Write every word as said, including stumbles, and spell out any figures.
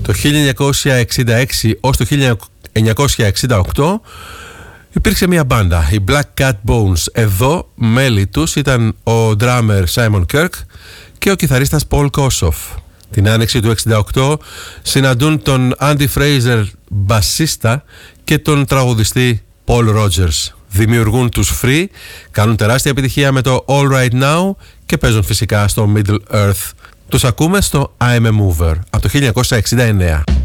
Το χίλια εννιακόσια εξήντα έξι ως το χίλια εννιακόσια εξήντα οκτώ υπήρξε μια μπάντα, οι Black Cat Bones. Εδώ μέλη τους ήταν ο drummer Simon Kirk και ο κιθαρίστας Paul Kossoff. Την άνοιξη του εξήντα οκτώ συναντούν τον Andy Fraser μπασίστα και τον τραγουδιστή Paul Rogers. Δημιουργούν τους Free, κάνουν τεράστια επιτυχία με το All Right Now και παίζουν φυσικά στο Middle Earth. Τους ακούμε στο I'm a Mover από το χίλια εννιακόσια εξήντα εννέα.